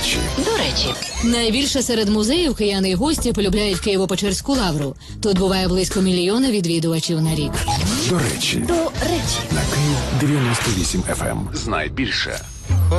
речі. До речі. Найбільше серед музеїв кияни й гості полюбляють Києво-Печерську лавру. Тут буває близько 1 мільйона відвідувачів на рік. До речі. До речі. На Київ 98 FM. Знай більше.